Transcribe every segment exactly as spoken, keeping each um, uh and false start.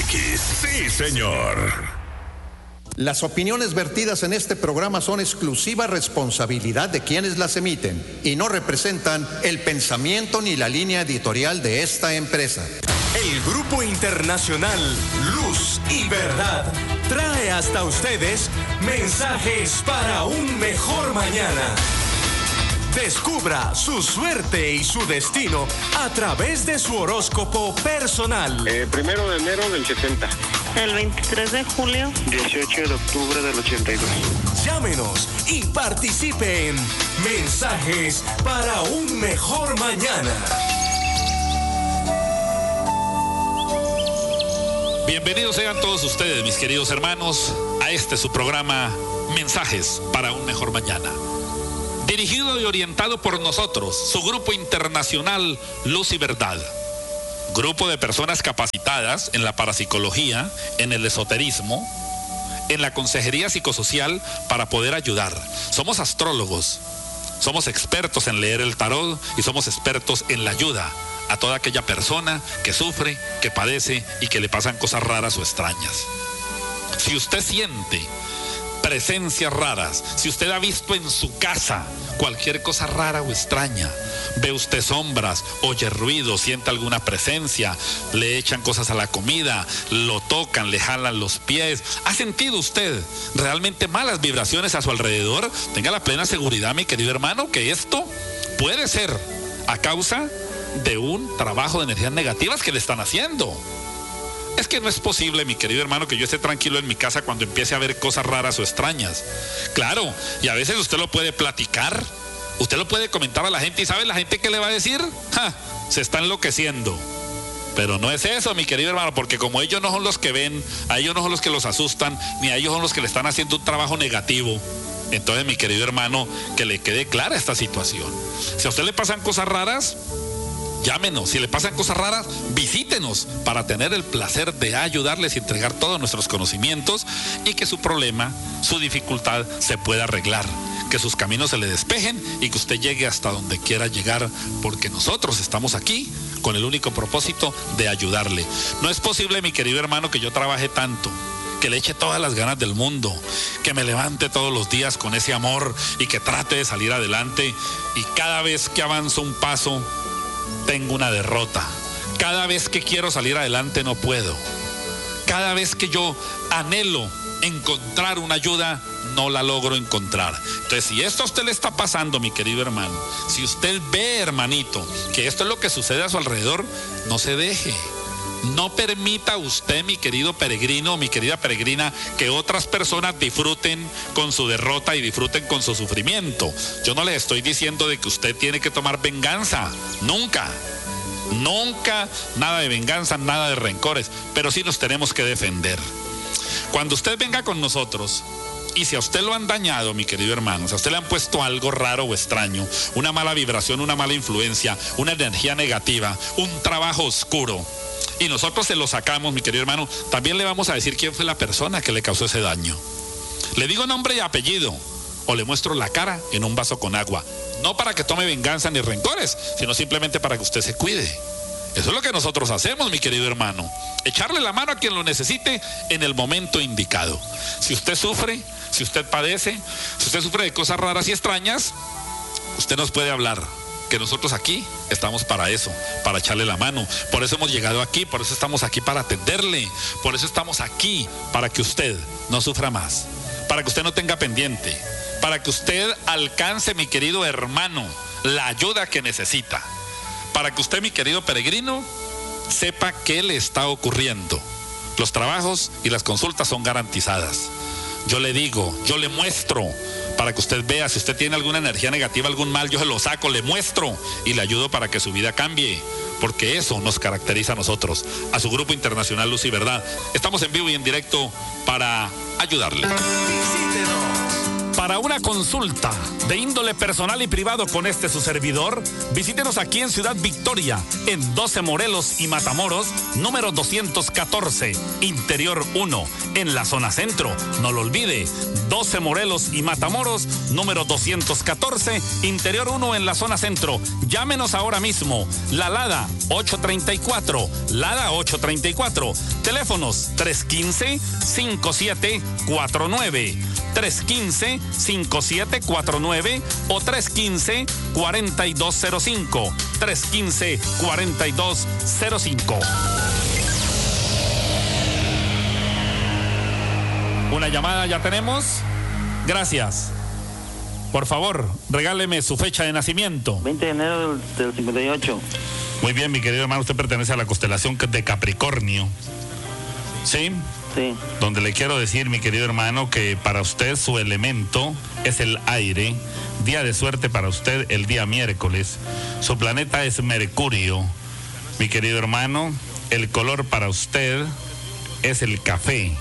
X. Sí, señor. Las opiniones vertidas en este programa son exclusiva responsabilidad de quienes las emiten y no representan el pensamiento ni la línea editorial de esta empresa. El Grupo Internacional Luz y Verdad trae hasta ustedes mensajes para un mejor mañana. Descubra su suerte y su destino a través de su horóscopo personal. Eh, primero de enero del setenta. El veintitrés de julio. dieciocho de octubre del ochenta y dos. Llámenos y participe en Mensajes para un mejor mañana. Bienvenidos sean todos ustedes, mis queridos hermanos, a este su programa Mensajes para un mejor mañana. Dirigido y orientado por nosotros, su Grupo Internacional Luz y Verdad. Grupo de personas capacitadas en la parapsicología, en el esoterismo, en la consejería psicosocial para poder ayudar. Somos astrólogos, somos expertos en leer el tarot y somos expertos en la ayuda a toda aquella persona que sufre, que padece y que le pasan cosas raras o extrañas. Si usted siente presencias raras, si usted ha visto en su casa cualquier cosa rara o extraña, ve usted sombras, oye ruidos, siente alguna presencia, le echan cosas a la comida, lo tocan, le jalan los pies, ¿ha sentido usted realmente malas vibraciones a su alrededor? Tenga la plena seguridad, mi querido hermano, que esto puede ser a causa de un trabajo de energías negativas que le están haciendo. Es que no es posible, mi querido hermano, que yo esté tranquilo en mi casa cuando empiece a ver cosas raras o extrañas. Claro, y a veces usted lo puede platicar, usted lo puede comentar a la gente, y ¿sabe la gente qué le va a decir? ¡Ja! Se está enloqueciendo. Pero no es eso, mi querido hermano, porque como ellos no son los que ven, a ellos no son los que los asustan, ni a ellos son los que le están haciendo un trabajo negativo. Entonces, mi querido hermano, que le quede clara esta situación. Si a usted le pasan cosas raras, llámenos. Si le pasan cosas raras, visítenos para tener el placer de ayudarles y entregar todos nuestros conocimientos y que su problema, su dificultad se pueda arreglar, que sus caminos se le despejen y que usted llegue hasta donde quiera llegar, porque nosotros estamos aquí con el único propósito de ayudarle. No es posible, mi querido hermano, que yo trabaje tanto, que le eche todas las ganas del mundo, que me levante todos los días con ese amor y que trate de salir adelante, y cada vez que avanzo un paso tengo una derrota. Cada vez que quiero salir adelante no puedo. Cada vez que yo anhelo encontrar una ayuda, no la logro encontrar. Entonces, si esto a usted le está pasando, mi querido hermano, si usted ve, hermanito, que esto es lo que sucede a su alrededor, no se deje. No permita usted, mi querido peregrino, mi querida peregrina, que otras personas disfruten con su derrota y disfruten con su sufrimiento. Yo no les estoy diciendo de que usted tiene que tomar venganza, nunca, nunca, nada de venganza, nada de rencores, pero sí nos tenemos que defender. Cuando usted venga con nosotros, y si a usted lo han dañado, mi querido hermano, si a usted le han puesto algo raro o extraño, una mala vibración, una mala influencia, una energía negativa, un trabajo oscuro, y nosotros se lo sacamos, mi querido hermano, también le vamos a decir quién fue la persona que le causó ese daño. Le digo nombre y apellido, o le muestro la cara en un vaso con agua. No para que tome venganza ni rencores, sino simplemente para que usted se cuide. Eso es lo que nosotros hacemos, mi querido hermano. Echarle la mano a quien lo necesite en el momento indicado. Si usted sufre, si usted padece, si usted sufre de cosas raras y extrañas, usted nos puede hablar, que nosotros aquí estamos para eso, para echarle la mano. Por eso hemos llegado aquí, por eso estamos aquí para atenderle, por eso estamos aquí, para que usted no sufra más, para que usted no tenga pendiente, para que usted alcance, mi querido hermano, la ayuda que necesita, para que usted, mi querido peregrino, sepa qué le está ocurriendo. Los trabajos y las consultas son garantizadas. Yo le digo, yo le muestro, para que usted vea, si usted tiene alguna energía negativa, algún mal, yo se lo saco, le muestro y le ayudo para que su vida cambie, porque eso nos caracteriza a nosotros, a su Grupo Internacional Luz y Verdad. Estamos en vivo y en directo para ayudarle. Visítenos. Para Para una consulta de índole personal y privado con este su servidor, visítenos aquí en Ciudad Victoria, en doce Morelos y Matamoros, número doscientos catorce, Interior uno, en la zona centro. No lo olvide, doce Morelos y Matamoros, número doscientos catorce, Interior uno, en la zona centro. Llámenos ahora mismo. La Lada ocho treinta y cuatro, Lada ocho treinta y cuatro. Teléfonos tres uno cinco, cinco siete cuatro nueve, tres uno cinco, cinco siete cuatro nueve o tres uno cinco, cuatro dos cero cinco, tres uno cinco, cuatro dos cero cinco. Una llamada ya tenemos. Gracias. Por favor, regáleme su fecha de nacimiento. veinte de enero del, del cincuenta y ocho. Muy bien, mi querido hermano, usted pertenece a la constelación de Capricornio. ¿Sí? Sí. Donde le quiero decir, mi querido hermano, que para usted su elemento es el aire. Día de suerte para usted el día miércoles. Su planeta es Mercurio. Mi querido hermano, el color para usted es el café.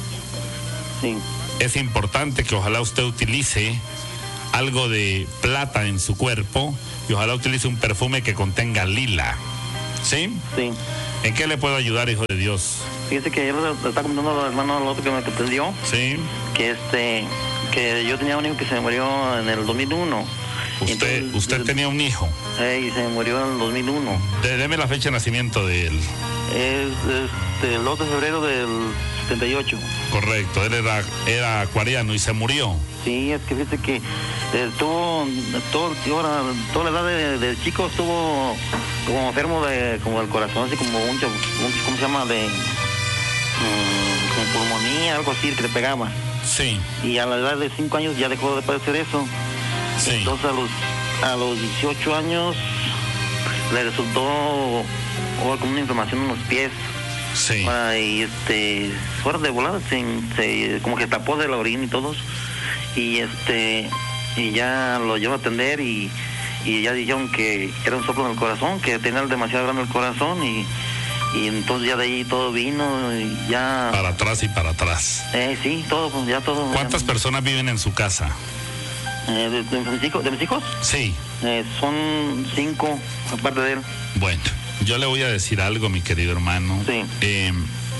Sí. Es importante que ojalá usted utilice algo de plata en su cuerpo y ojalá utilice un perfume que contenga lila. ¿Sí? Sí. ¿En qué le puedo ayudar, hijo de Dios? Fíjese que yo le estaba comentando al hermano al otro que me atendió. Sí. Que este, que yo tenía un hijo que se murió en el dos mil uno. Usted, Entonces, usted tenía un hijo. Eh, y se murió en el dos mil uno. De, deme la fecha de nacimiento de él. Es este, el dos de febrero del setenta y ocho. Correcto, él era, era acuariano y se murió. Sí, es que fíjese que estuvo todo, toda, toda la edad de, de chico estuvo como enfermo de como del corazón, así como un, un ¿cómo se llama? De um, como pulmonía, algo así que le pegaba. Sí. Y a la edad de cinco años ya dejó de padecer eso. Sí. Entonces a los a los dieciocho años le resultó oh, como una inflamación en los pies. Sí. Ah, y este, fuera de volada, se, se, como que tapó de la orina y todo. Y este, y ya lo llevó a atender y, y ya dijeron que era un soplo en el corazón, que tenía demasiado grande el corazón y, y entonces ya de ahí todo vino y ya. Para atrás y para atrás. Eh, sí, todo, ya todo. ¿Cuántas ya, personas viven en su casa? Eh, de, de, mis hijos, ¿De mis hijos? Sí. Eh, son cinco, aparte de él. Bueno, yo le voy a decir algo, mi querido hermano. Sí. Eh,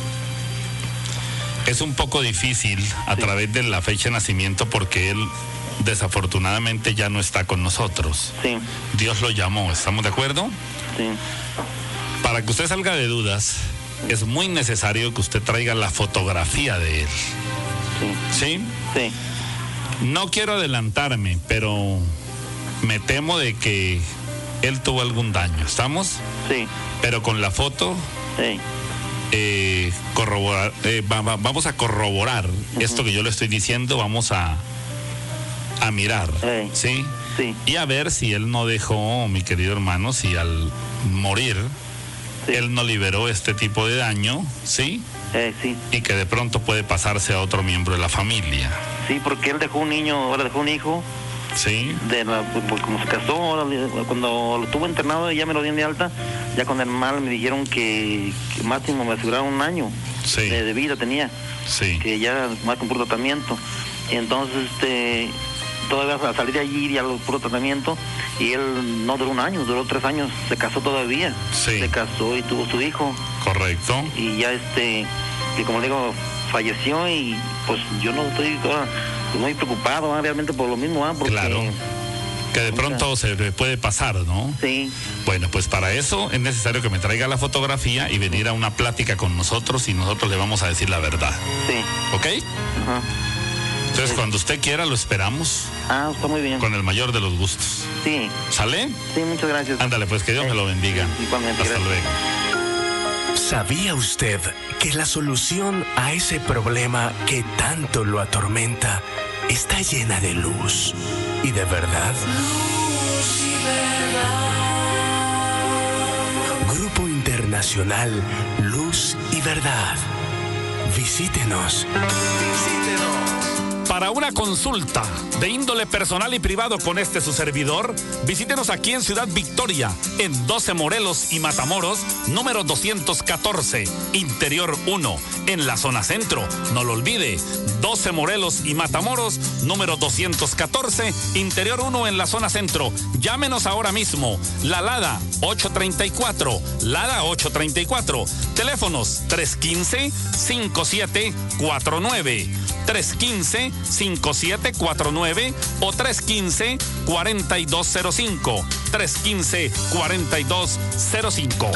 es un poco difícil a sí. través de la fecha de nacimiento porque él desafortunadamente ya no está con nosotros. Sí. Dios lo llamó, ¿estamos de acuerdo? Sí. Para que usted salga de dudas, es muy necesario que usted traiga la fotografía de él. Sí. ¿Sí? Sí. No quiero adelantarme, pero me temo de que él tuvo algún daño, ¿estamos? Sí. Pero con la foto, sí. eh, corroborar, eh, va, va, vamos a corroborar uh-huh. esto que yo le estoy diciendo, vamos a, a mirar, hey. ¿sí? Sí. Y a ver si él no dejó, mi querido hermano, si al morir, sí. él no liberó este tipo de daño, ¿sí? Eh, sí. Y que de pronto puede pasarse a otro miembro de la familia. Sí, porque él dejó un niño, ahora dejó un hijo. Sí. De la, pues, como se casó, ahora, cuando lo tuvo internado ya me lo dieron de alta, ya con el mal me dijeron que, que máximo me aseguraron un año sí. de, de vida tenía. Sí. Que ya más con puro tratamiento. Y entonces, este, todavía a salir de allí ya lo puro tratamiento, y él no duró un año, duró tres años, se casó todavía. Sí. Se casó y tuvo su hijo. Correcto. Y ya este, que como le digo, falleció y pues yo no estoy muy preocupado, ¿eh? Realmente por lo mismo, ¿eh? Porque claro, que de pronto se puede pasar, ¿no? Sí. Bueno, pues para eso es necesario que me traiga la fotografía y venir a una plática con nosotros y nosotros le vamos a decir la verdad. Sí. ¿Ok? Ajá. Entonces, sí. cuando usted quiera, lo esperamos. Ah, está muy bien. Con el mayor de los gustos. Sí. ¿Sale? Sí, muchas gracias. Ándale, pues que Dios sí. me lo bendiga. Igualmente. Hasta gracias. luego. ¿Sabía usted que la solución a ese problema que tanto lo atormenta está llena de luz y de verdad? Luz y verdad. Grupo Internacional Luz y Verdad. Visítenos. Visítenos. Para una consulta de índole personal y privado con este su servidor, visítenos aquí en Ciudad Victoria, en doce Morelos y Matamoros, número doscientos catorce, Interior uno, en la zona centro. No lo olvide, doce Morelos y Matamoros, número doscientos catorce, Interior uno, en la zona centro. Llámenos ahora mismo. La Lada ocho treinta y cuatro, Lada ocho treinta y cuatro. Teléfonos tres uno cinco, cinco siete cuatro nueve, tres uno cinco, cinco siete cuatro nueve o tres uno cinco, cuatro dos cero cinco, tres uno cinco, cuatro dos cero cinco.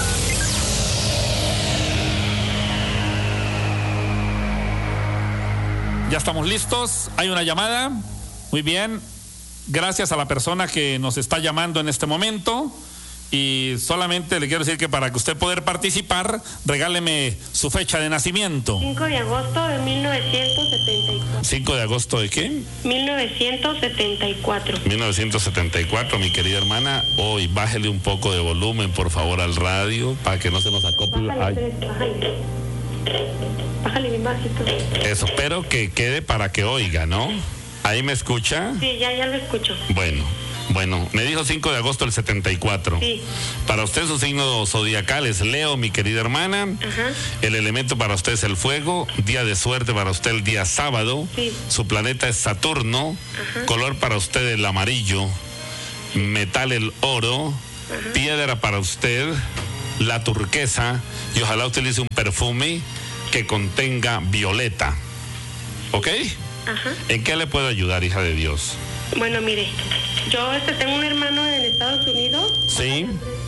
Ya estamos listos. Hay una llamada. Muy bien. Gracias a la persona que nos está llamando en este momento. Y solamente le quiero decir que para que usted pueda participar, regáleme su fecha de nacimiento. cinco de agosto de mil novecientos setenta y cuatro. ¿cinco de agosto de qué? mil novecientos setenta y cuatro. mil novecientos setenta y cuatro, mi querida hermana. Hoy bájele un poco de volumen, por favor, al radio, para que no se nos acople. Bájale, tres, bájale. Bájale bien bajito. Eso, espero que quede para que oiga, ¿no? ¿Ahí me escucha? Sí, ya, ya lo escucho. Bueno. Bueno, me dijo cinco de agosto del setenta y cuatro. Sí. Para usted su signo zodiacal es Leo, mi querida hermana. Ajá. El elemento para usted es el fuego. Día de suerte para usted el día sábado. Sí. Su planeta es Saturno. Ajá. Color para usted el amarillo. Metal el oro. Ajá. Piedra para usted la turquesa. Y ojalá utilice un perfume que contenga violeta. ¿Ok? Ajá. ¿En qué le puedo ayudar, hija de Dios? Bueno, mire, yo este, tengo un hermano en Estados Unidos. Sí.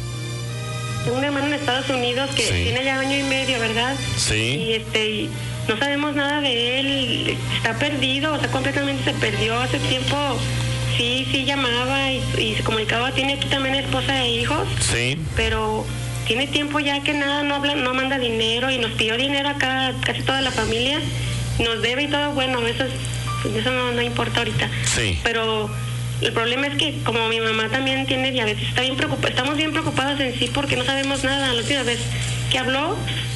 Tengo un hermano en Estados Unidos que Sí. tiene ya año y medio, ¿verdad? Sí. Y este, y no sabemos nada de él. Está perdido, o sea, completamente se perdió. Hace tiempo sí, sí llamaba y, y se comunicaba. Tiene aquí también esposa e hijos. Sí. Pero tiene tiempo ya que nada, no habla, no manda dinero y nos pidió dinero acá casi toda la familia. Nos debe y todo, bueno, eso es, eso no, no importa ahorita. Sí. Pero el problema es que como mi mamá también tiene diabetes, está bien preocupada, estamos bien preocupados en sí porque no sabemos nada. La última vez que habló,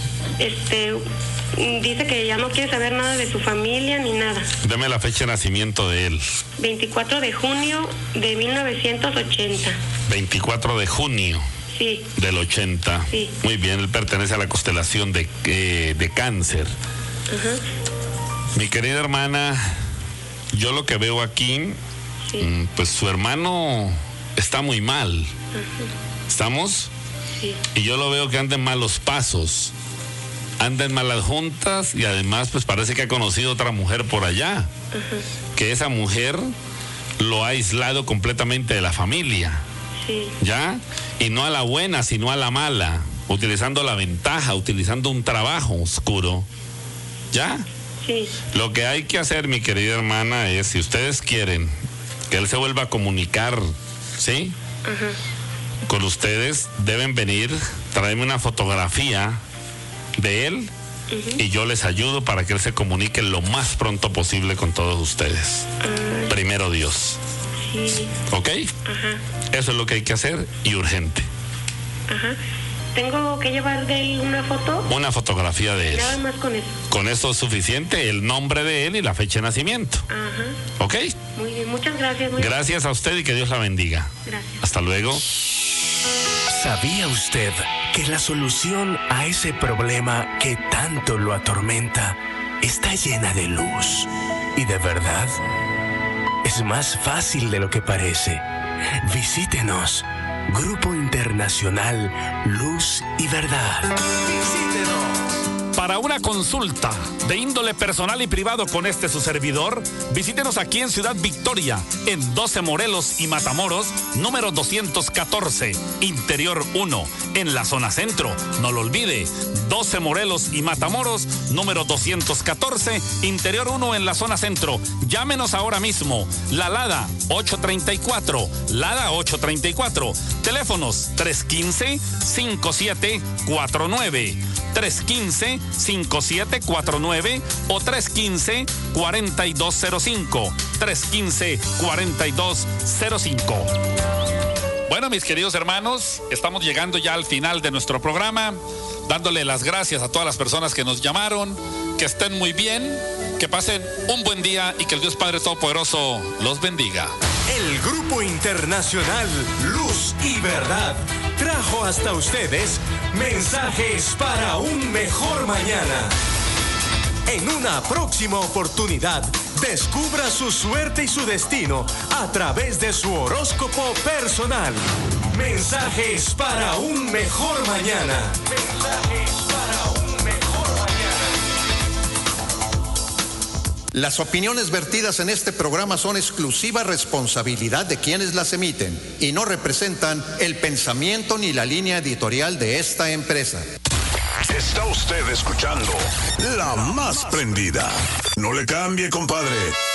este, dice que ya no quiere saber nada de su familia ni nada. Deme la fecha de nacimiento de él. veinticuatro de junio de mil novecientos ochenta. veinticuatro de junio Sí. del ochenta. Sí. Muy bien, él pertenece a la constelación de, eh, de Cáncer. Ajá. Mi querida hermana, yo lo que veo aquí, Sí. mm, pues su hermano está muy mal. Ajá. ¿Estamos? Sí. Y yo lo veo que anda en malos pasos, anda en malas juntas y además pues parece que ha conocido otra mujer por allá. Ajá. Que esa mujer lo ha aislado completamente de la familia. Sí. ¿Ya? Y no a la buena, sino a la mala, utilizando la ventaja, utilizando un trabajo oscuro. ¿Ya? Sí. Lo que hay que hacer, mi querida hermana, es, si ustedes quieren que él se vuelva a comunicar, ¿sí? Ajá. Con ustedes, deben venir, traerme una fotografía de él Uh-huh. y yo les ayudo para que él se comunique lo más pronto posible con todos ustedes. Ah, Primero Dios. sí. ¿Ok? Ajá. Eso es lo que hay que hacer y urgente. Ajá. ¿Tengo que llevar de él una foto? Una fotografía de él. Nada más con eso. Con eso es suficiente, el nombre de él y la fecha de nacimiento. Ajá. ¿Ok? Muy bien, muchas gracias. Muy Gracias a usted y que Dios la bendiga. Gracias. Hasta luego. ¿Sabía usted que la solución a ese problema que tanto lo atormenta está llena de luz y de verdad? Es más fácil de lo que parece. Visítenos. Grupo Internacional Luz y Verdad. Visítenos. Para una consulta de índole personal y privado con este su servidor, visítenos aquí en Ciudad Victoria, en doce Morelos y Matamoros, número doscientos catorce, Interior uno, en la zona centro. No lo olvide, doce Morelos y Matamoros, número doscientos catorce, Interior uno, en la zona centro. Llámenos ahora mismo. La Lada ocho treinta y cuatro, Lada ocho treinta y cuatro. Teléfonos tres uno cinco, cinco siete cuatro nueve, tres uno cinco, cinco siete cuatro nueve o tres uno cinco, cuatro dos cero cinco, tres uno cinco, cuatro dos cero cinco. Bueno, mis queridos hermanos, estamos llegando ya al final de nuestro programa, dándole las gracias a todas las personas que nos llamaron, que estén muy bien Que pasen un buen día y que el Dios Padre Todopoderoso los bendiga. El Grupo Internacional Luz y Verdad trajo hasta ustedes mensajes para un mejor mañana. En una próxima oportunidad, descubra su suerte y su destino a través de su horóscopo personal. Mensajes para un mejor mañana. Mensajes para un mejor mañana. Las opiniones vertidas en este programa son exclusiva responsabilidad de quienes las emiten y no representan el pensamiento ni la línea editorial de esta empresa. Está usted escuchando La Más Prendida. No le cambie, compadre.